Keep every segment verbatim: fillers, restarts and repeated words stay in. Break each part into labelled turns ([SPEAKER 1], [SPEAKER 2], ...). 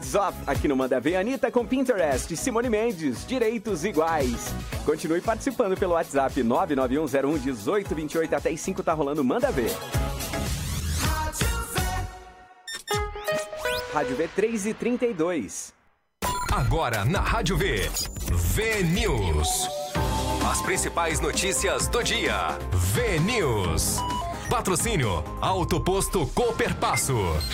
[SPEAKER 1] Hands Off, aqui no Manda Ver, Anitta com Pinterest, Simone Mendes, Direitos Iguais. Continue participando pelo WhatsApp nove nove um zero um um oito dois oito, até as cinco tá rolando Manda Ver. Rádio V três e trinta e dois.
[SPEAKER 2] Agora na Rádio V, V News. As principais notícias do dia. V News. Patrocínio Auto Posto Cooperpasso.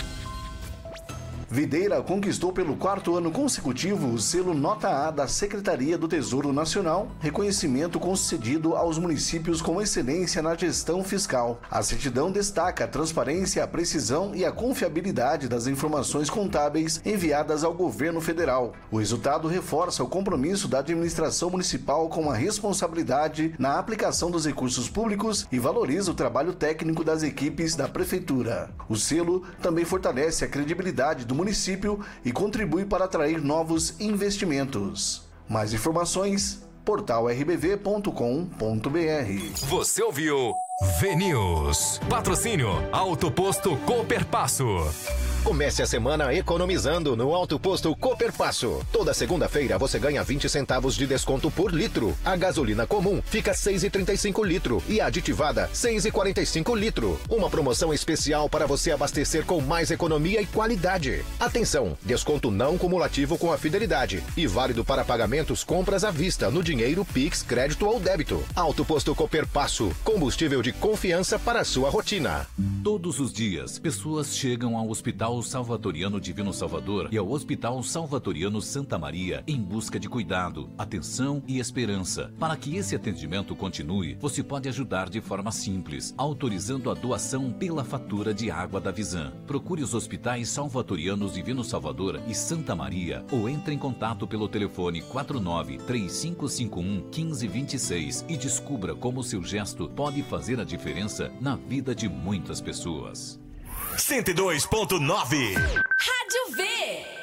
[SPEAKER 3] Videira conquistou pelo quarto ano consecutivo o selo Nota A da Secretaria do Tesouro Nacional, reconhecimento concedido aos municípios com excelência na gestão fiscal. A certidão destaca a transparência, a precisão e a confiabilidade das informações contábeis enviadas ao governo federal. O resultado reforça o compromisso da administração municipal com a responsabilidade na aplicação dos recursos públicos e valoriza o trabalho técnico das equipes da prefeitura. O selo também fortalece a credibilidade do município e contribui para atrair novos investimentos. Mais informações, portal r b v ponto com ponto b r.
[SPEAKER 2] Você ouviu V News. Patrocínio Auto Posto Cooperpasso.
[SPEAKER 4] Comece a semana economizando no Auto Posto Cooperpasso. Toda segunda-feira você ganha vinte centavos de desconto por litro. A gasolina comum fica seis reais e trinta e cinco litro e a aditivada seis reais e quarenta e cinco litro. Uma promoção especial para você abastecer com mais economia e qualidade. Atenção, desconto não cumulativo com a fidelidade e válido para pagamentos compras à vista no dinheiro, Pix, crédito ou débito. Auto Posto Cooperpasso, combustível de confiança para a sua rotina.
[SPEAKER 5] Todos os dias, pessoas chegam ao Hospital Salvatoriano Divino Salvador e ao Hospital Salvatoriano Santa Maria em busca de cuidado, atenção e esperança. Para que esse atendimento continue, você pode ajudar de forma simples, autorizando a doação pela fatura de água da Visan. Procure os hospitais Salvatorianos Divino Salvador e Santa Maria ou entre em contato pelo telefone quatro nove três cinco cinco um um cinco dois seis e descubra como seu gesto pode fazer a diferença na vida de muitas pessoas.
[SPEAKER 2] cento e dois ponto nove.
[SPEAKER 6] Rádio V.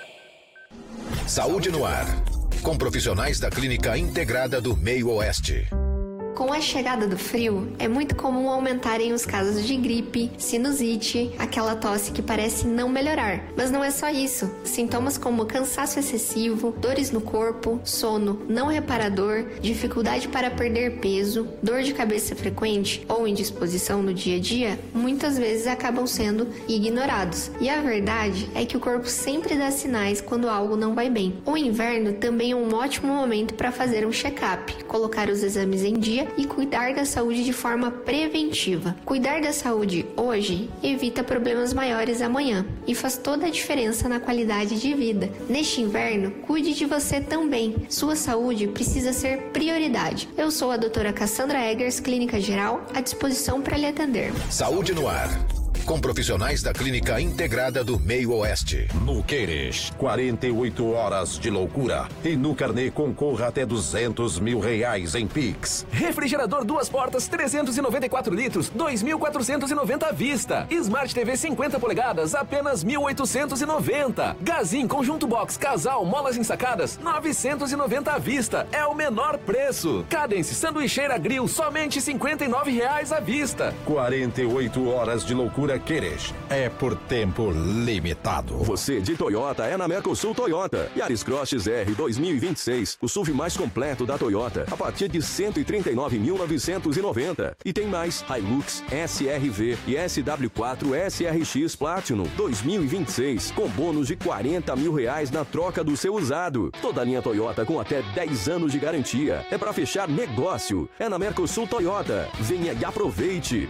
[SPEAKER 4] Saúde no ar. Com profissionais da Clínica Integrada do Meio Oeste.
[SPEAKER 7] Com a chegada do frio, é muito comum aumentarem os casos de gripe, sinusite, aquela tosse que parece não melhorar. Mas não é só isso. Sintomas como cansaço excessivo, dores no corpo, sono não reparador, dificuldade para perder peso, dor de cabeça frequente ou indisposição no dia a dia, muitas vezes acabam sendo ignorados. E a verdade é que o corpo sempre dá sinais quando algo não vai bem. O inverno também é um ótimo momento para fazer um check-up, colocar os exames em dia e cuidar da saúde de forma preventiva. Cuidar da saúde hoje evita problemas maiores amanhã e faz toda a diferença na qualidade de vida. Neste inverno, cuide de você também. Sua saúde precisa ser prioridade. Eu sou a doutora Cassandra Eggers, Clínica Geral, à disposição para lhe atender.
[SPEAKER 4] Saúde no ar. Com profissionais da Clínica Integrada do Meio Oeste.
[SPEAKER 8] No Queires, quarenta e oito horas de loucura. E no carnê concorra até duzentos mil reais em Pix.
[SPEAKER 9] Refrigerador duas portas, trezentos e noventa e quatro litros, dois mil quatrocentos e noventa à vista. Smart T V cinquenta polegadas, apenas mil oitocentos e noventa. Gazin Conjunto Box Casal Molas Ensacadas, novecentos e noventa à vista. É o menor preço. Cadence Sanduicheira Grill, somente cinquenta e nove reais à vista.
[SPEAKER 8] quarenta e oito horas de loucura Queires. É por tempo limitado.
[SPEAKER 10] Você de Toyota é na Mercosul Toyota. Yaris Cross X R dois mil e vinte e seis, o S U V mais completo da Toyota, a partir de cento e trinta e nove mil novecentos e noventa. E tem mais Hilux, S R V e S W quatro S R X Platinum dois mil e vinte e seis, com bônus de quarenta mil reais na troca do seu usado. Toda a linha Toyota com até dez anos de garantia. É para fechar negócio. É na Mercosul Toyota. Venha e aproveite.